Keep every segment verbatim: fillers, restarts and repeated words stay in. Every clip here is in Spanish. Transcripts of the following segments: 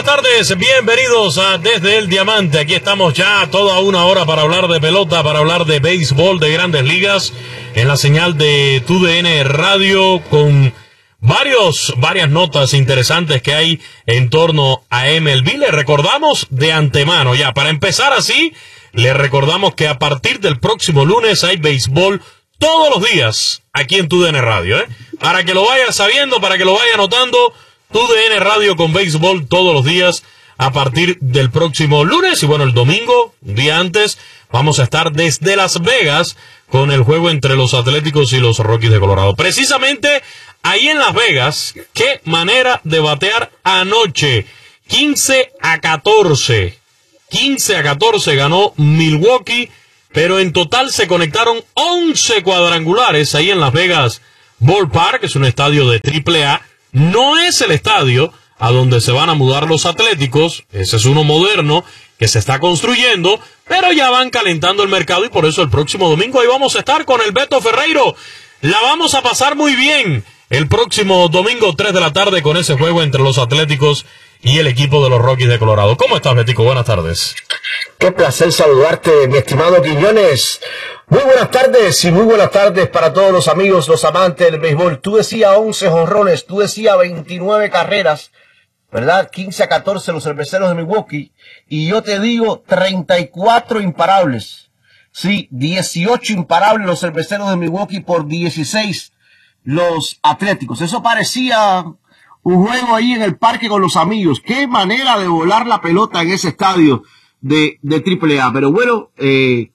buenas tardes, bienvenidos a Desde el Diamante. Aquí estamos ya toda una hora para hablar de pelota, para hablar de béisbol, de Grandes Ligas, en la señal de T U D N Radio, con varios, varias notas interesantes que hay en torno a M L B. Le recordamos de antemano, ya para empezar así, le recordamos que a partir del próximo lunes hay béisbol todos los días aquí en T U D N Radio, ¿eh? Para que lo vaya sabiendo, para que lo vaya anotando, T U D N Radio con béisbol todos los días a partir del próximo lunes. Y bueno, el domingo, un día antes, vamos a estar desde Las Vegas con el juego entre los Atléticos y los Rockies de Colorado. Precisamente ahí en Las Vegas, qué manera de batear anoche. quince a catorce. quince a catorce ganó Milwaukee, pero en total se conectaron once cuadrangulares ahí en Las Vegas Ballpark, que es un estadio de triple A. No es el estadio a donde se van a mudar los Atléticos, ese es uno moderno que se está construyendo, pero ya van calentando el mercado y por eso el próximo domingo ahí vamos a estar con el Beto Ferreiro. La vamos a pasar muy bien el próximo domingo tres de la tarde con ese juego entre los Atléticos y el equipo de los Rockies de Colorado. ¿Cómo estás, Betico? Buenas tardes. Qué placer saludarte, mi estimado Quiñones. Muy buenas tardes y muy buenas tardes para todos los amigos, los amantes del béisbol. Tú decías once jonrones, tú decías veintinueve carreras, ¿verdad? quince a catorce los cerveceros de Milwaukee. Y yo te digo treinta y cuatro imparables. Sí, dieciocho imparables los cerveceros de Milwaukee por dieciséis los Atléticos. Eso parecía un juego ahí en el parque con los amigos. Qué manera de volar la pelota en ese estadio de, de triple A. Pero bueno, eh,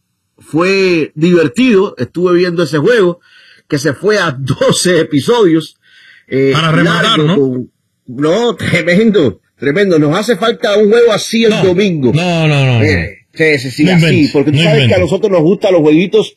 fue divertido. Estuve viendo ese juego que se fue a doce episodios. Eh, Para rematar, ¿no? Con, no, tremendo, tremendo. Nos hace falta un juego así el no, domingo. No, no, no. Eh, sí, sí, sí, no así. inventes, Porque tú no sabes inventes. que a nosotros nos gustan los jueguitos,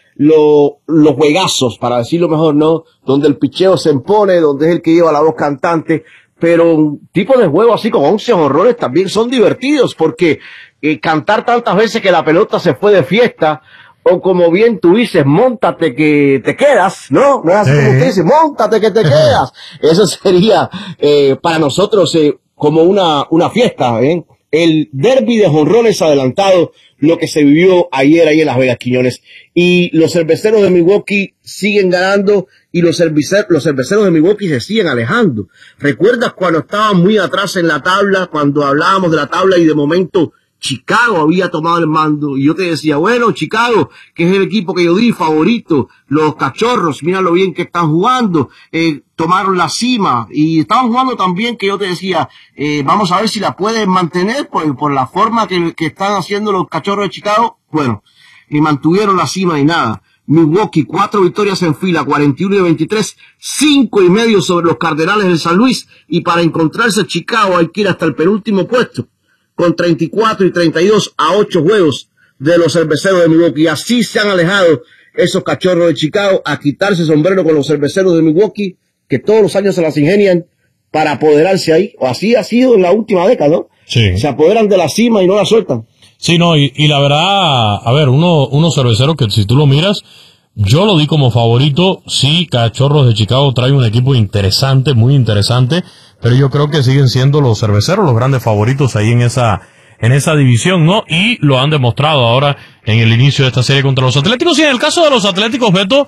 Lo, los juegazos, para decirlo mejor, ¿no? Donde el picheo se impone, donde es el que lleva la voz cantante, pero un tipo de juego así con once honrones también son divertidos, porque eh, cantar tantas veces que la pelota se fue de fiesta, o como bien tú dices, móntate que te quedas, ¿no? No es así Sí. como usted dice, móntate que te quedas. Eso sería eh, para nosotros eh, como una, una fiesta, ¿eh? El derbi de jonrones adelantado, lo que se vivió ayer ahí en Las Vegas, Quiñones. Y los cerveceros de Milwaukee siguen ganando y los cerveceros, los cerveceros de Milwaukee se siguen alejando. ¿Recuerdas cuando estaban muy atrás en la tabla, cuando hablábamos de la tabla y de momento Chicago había tomado el mando? Y yo te decía, bueno, Chicago, que es el equipo que yo di favorito, los Cachorros, mira lo bien que están jugando, eh, tomaron la cima y estaban jugando tan bien que yo te decía, eh, vamos a ver si la pueden mantener por, por la forma que, que están haciendo los Cachorros de Chicago. Bueno, y mantuvieron la cima y nada. Milwaukee, cuatro victorias en fila, cuarenta y uno y veintitrés, cinco y medio sobre los Cardenales de San Luis, y para encontrarse Chicago hay que ir hasta el penúltimo puesto, con treinta y cuatro y treinta y dos a ocho juegos de los cerveceros de Milwaukee. Así se han alejado esos Cachorros de Chicago a quitarse sombrero con los cerveceros de Milwaukee, que todos los años se las ingenian para apoderarse ahí. O así ha sido en la última década, ¿no? Sí. Se apoderan de la cima y no la sueltan. Sí, no, y, y la verdad, a ver, uno, unos cerveceros que si tú lo miras, yo lo di como favorito. Sí, Cachorros de Chicago trae un equipo interesante, muy interesante, pero yo creo que siguen siendo los cerveceros los grandes favoritos ahí en esa, en esa división, ¿no? Y lo han demostrado ahora en el inicio de esta serie contra los Atléticos. Y en el caso de los Atléticos, Beto,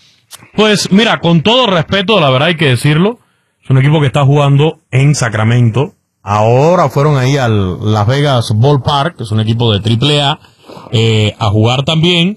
pues mira, con todo respeto, la verdad hay que decirlo, es un equipo que está jugando en Sacramento. Ahora fueron ahí al Las Vegas Ballpark, que es un equipo de triple A, eh, a jugar también,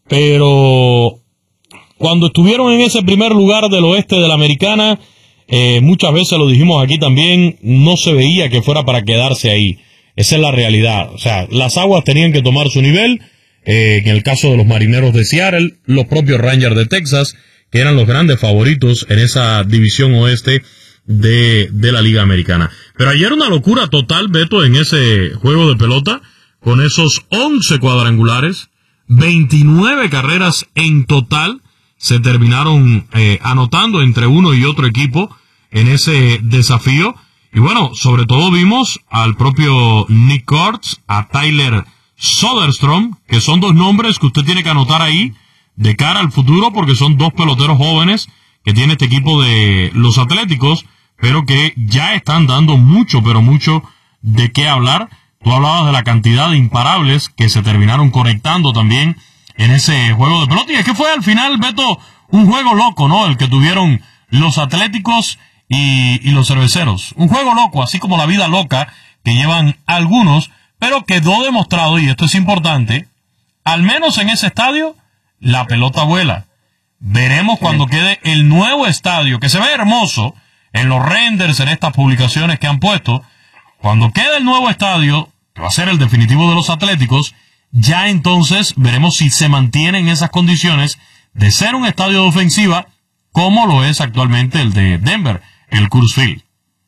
pero cuando estuvieron en ese primer lugar del oeste de la Americana, eh, muchas veces lo dijimos aquí también, no se veía que fuera para quedarse ahí. Esa es la realidad. O sea, las aguas tenían que tomar su nivel, eh, en el caso de los Marineros de Seattle, los propios Rangers de Texas, que eran los grandes favoritos en esa división oeste de, de la Liga Americana. Pero ayer una locura total, Beto, en ese juego de pelota, con esos once cuadrangulares, veintinueve carreras en total, se terminaron eh, anotando entre uno y otro equipo en ese desafío. Y bueno, sobre todo vimos al propio Nick Kurtz, a Tyler Soderstrom, que son dos nombres que usted tiene que anotar ahí de cara al futuro, porque son dos peloteros jóvenes que tiene este equipo de los Atléticos. pero que ya están dando mucho, pero mucho de qué hablar. Tú hablabas de la cantidad de imparables que se terminaron conectando también en ese juego de pelota. Y es que fue al final, Beto, un juego loco, ¿no? El que tuvieron los Atléticos y, y los Cerveceros. Un juego loco, así como la vida loca que llevan algunos, pero quedó demostrado, y esto es importante, al menos en ese estadio, la pelota vuela. Veremos cuando quede el nuevo estadio, que se ve hermoso en los renders, en estas publicaciones que han puesto. Cuando quede el nuevo estadio, que va a ser el definitivo de los Atléticos, ya entonces veremos si se mantiene en esas condiciones de ser un estadio de ofensiva, como lo es actualmente el de Denver, el Coors Field.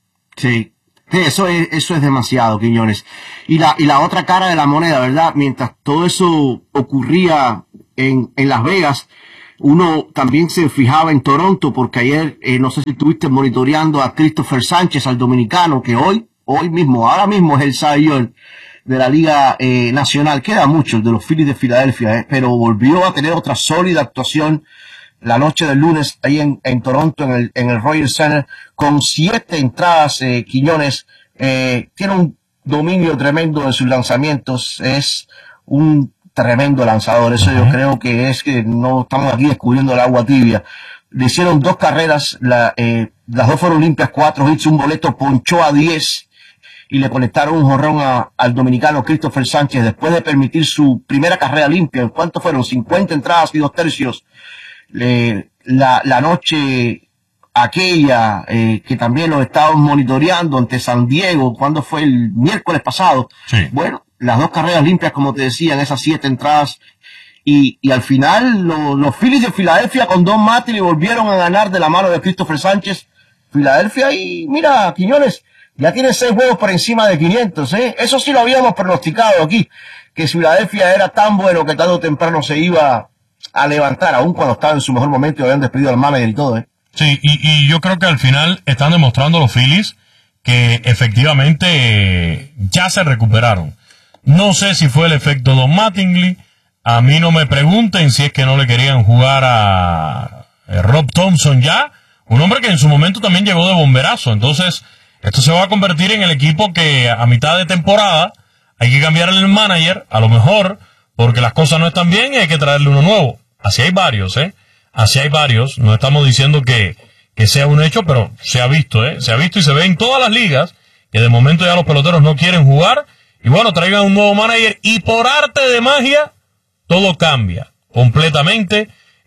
Sí, sí, eso es, eso es demasiado, Quiñones. Y la, y la otra cara de la moneda, ¿verdad? Mientras todo eso ocurría en, en Las Vegas, uno también se fijaba en Toronto, porque ayer, eh, no sé si estuviste monitoreando a Christopher Sánchez, al dominicano, que hoy, hoy mismo, ahora mismo es el Cy Young de la Liga eh, Nacional. Queda mucho, el de los Phillies de Filadelfia, eh, pero volvió a tener otra sólida actuación la noche del lunes ahí en, en Toronto, en el, en el Royal Center, con siete entradas. eh, Quiñones eh, tiene un dominio tremendo en sus lanzamientos, es un tremendo lanzador. Eso uh-huh. Yo creo que es que no estamos aquí descubriendo el agua tibia. Le hicieron dos carreras, la, eh, las dos fueron limpias, cuatro hits, un boleto, ponchó a diez y le conectaron un jonrón a, al dominicano Christopher Sánchez después de permitir su primera carrera limpia. ¿En cuánto fueron? cincuenta entradas y dos tercios. Eh, la, la noche aquella eh, que también lo estábamos monitoreando ante San Diego, cuando fue el miércoles pasado. Sí. Bueno, las dos carreras limpias, como te decía, en esas siete entradas. Y, y al final, lo, los Phillies de Filadelfia con Don Mattingly volvieron a ganar de la mano de Christopher Sánchez. Filadelfia, y mira, Quiñones, ya tiene seis juegos por encima de quinientos, ¿eh? Eso sí lo habíamos pronosticado aquí, que Filadelfia era tan bueno que tarde o temprano se iba a levantar, aún cuando estaba en su mejor momento y habían despedido al manager y todo, ¿eh? Sí, y, y yo creo que al final están demostrando los Phillies que efectivamente ya se recuperaron. No sé si fue el efecto Don Mattingly. A mí no me pregunten si es que no le querían jugar a Rob Thompson ya, un hombre que en su momento también llegó de bomberazo. Entonces, esto se va a convertir en el equipo que a mitad de temporada hay que cambiarle el manager, a lo mejor, porque las cosas no están bien y hay que traerle uno nuevo. Así hay varios, ¿eh? Así hay varios. No estamos diciendo que, que sea un hecho, pero se ha visto, ¿eh? Se ha visto y se ve en todas las ligas que de momento ya los peloteros no quieren jugar. Y bueno, traigan un nuevo manager y por arte de magia todo cambia completamente.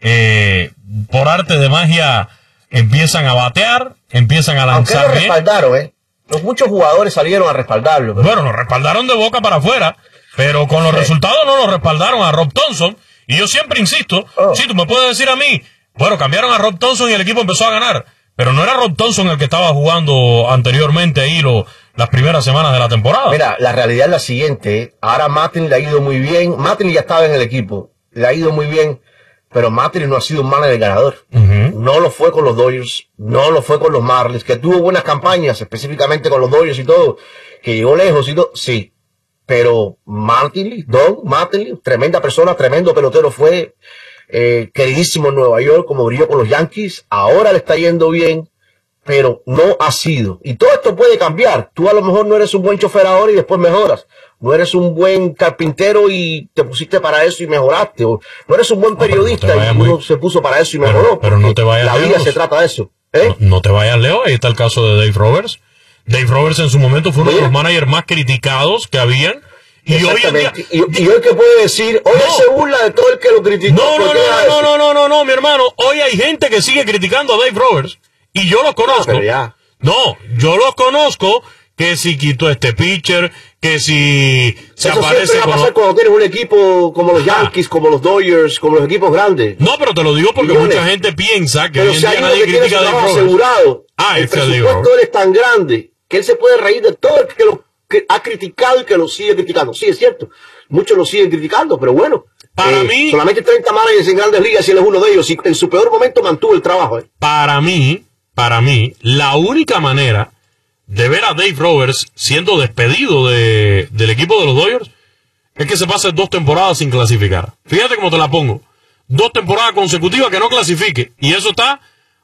Eh, por arte de magia empiezan a batear, empiezan a lanzar. Aunque lo respaldaron, ¿eh? Los muchos jugadores salieron a respaldarlo. Pero... Bueno, lo respaldaron de boca para afuera, pero con los sí. resultados no lo respaldaron a Rob Thompson. Y yo siempre insisto, oh. sí, tú me puedes decir a mí, bueno, cambiaron a Rob Thompson y el equipo empezó a ganar. Pero no era Rob Thompson el que estaba jugando anteriormente ahí lo, las primeras semanas de la temporada. Mira, la realidad es la siguiente. Ahora Mattingly le ha ido muy bien. Mattingly ya estaba en el equipo. Le ha ido muy bien. Pero Mattingly no ha sido un manager ganador. Uh-huh. No lo fue con los Dodgers. No lo fue con los Marlins. Que tuvo buenas campañas, específicamente con los Dodgers y todo. Que llegó lejos y todo. Sí. Pero Mattingly, Don Mattingly, tremenda persona, tremendo pelotero fue. Eh, queridísimo en Nueva York, como brilló con los Yankees. Ahora le está yendo bien, pero no ha sido. Y todo esto puede cambiar. Tú a lo mejor no eres un buen chofer ahora y después mejoras. No eres un buen carpintero y te pusiste para eso y mejoraste. O no eres un buen periodista no, no y uno muy... se puso para eso y mejoró. Pero, pero no te vayas La vida lejos. Se trata de eso. ¿eh? No, no te vayas lejos. Ahí está el caso de Dave Roberts. Dave Roberts en su momento fue uno de los managers más criticados que habían. Y hoy, día, y, y hoy que puede decir, hoy no, se burla de todo el que lo criticó. No, no, no, no, no, no, no, no, mi hermano. Hoy hay gente que sigue criticando a Dave Roberts. Y yo los conozco. No, ya. no yo los conozco. Que si quitó este pitcher, que si se Eso aparece va a pasar con... cuando tienes un equipo como los Yankees, ah. como los Dodgers, como los equipos grandes. No, pero te lo digo porque Millones. mucha gente piensa que pero hoy en si día nadie critica a Dave Roberts. Asegurado, Ah, el presupuesto de él es tan grande que él se puede reír de todo el que lo que ha criticado y que lo sigue criticando. Sí, es cierto. Muchos lo siguen criticando, pero bueno. Para eh, mí... Solamente treinta managers en Grandes Ligas y él es uno de ellos. Y en su peor momento mantuvo el trabajo. ¿eh? Para mí, para mí, la única manera de ver a Dave Roberts siendo despedido de, del equipo de los Dodgers es que se pase dos temporadas sin clasificar. Fíjate cómo te la pongo. Dos temporadas consecutivas que no clasifique. Y eso está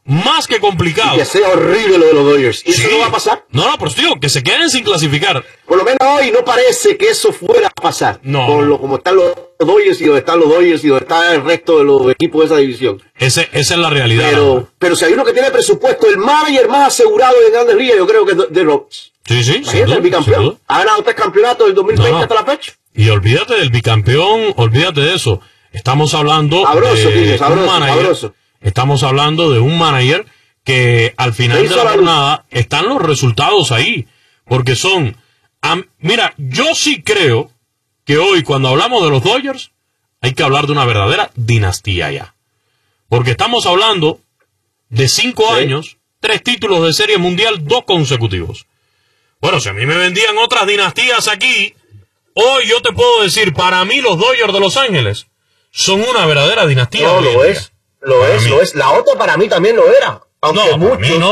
más que complicado. Y que sea horrible lo de los Dodgers. ¿Y sí. eso no va a pasar? No, no, pero tío, que se queden sin clasificar. Por lo menos hoy no parece que eso fuera a pasar. No. Con lo, como están los Dodgers y donde están los Dodgers y donde está el resto de los equipos de esa división. Ese, esa es la realidad. Pero, pero si hay uno que tiene presupuesto, el manager más asegurado de Grandes Ligas, yo creo que es de Roberts. Sí, sí. Imagínate, el bicampeón. Ha ganado tres campeonatos del dos mil veinte no, no. hasta la fecha. Y olvídate del bicampeón, olvídate de eso. Estamos hablando sabroso, de tío, sabroso, un manager. Sabroso. Estamos hablando de un manager que al final de la jornada están los resultados ahí. Porque son... Um, mira, yo sí creo que hoy cuando hablamos de los Dodgers hay que hablar de una verdadera dinastía ya. Porque estamos hablando de cinco sí. años, tres títulos de Serie Mundial, dos consecutivos. Bueno, si a mí me vendían otras dinastías aquí, hoy yo te puedo decir, para mí los Dodgers de Los Ángeles son una verdadera dinastía. No, lo es, lo es, lo es. La otra para mí también lo era. Aunque no, muchos... no.